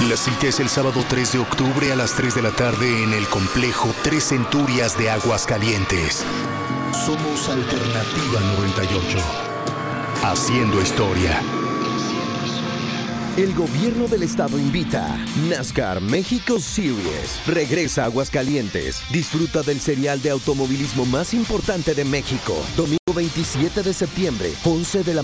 La cita es el sábado 3 de octubre a las 3 de la tarde en el complejo Tres Centurias de Aguascalientes. Somos Alternativa 98. Haciendo historia. El gobierno del estado invita. NASCAR México Series. Regresa a Aguascalientes. Disfruta del serial de automovilismo más importante de México. Domingo 27 de septiembre, 11 de la